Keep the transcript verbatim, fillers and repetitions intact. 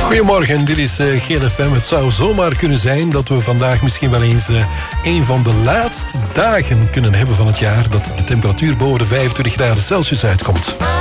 Goedemorgen, dit is uh, G L F M. Het zou zomaar kunnen zijn dat we vandaag misschien wel eens uh, een van de laatste dagen kunnen hebben van het jaar dat de temperatuur boven de vijfentwintig graden Celsius uitkomt.